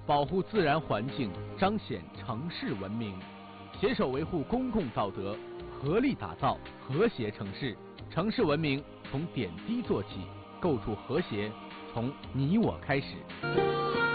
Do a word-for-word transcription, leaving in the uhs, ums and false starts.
保护自然环境，彰显城市文明，携手维护公共道德，合力打造和谐城市。城市文明从点滴做起，构筑和谐从你我开始。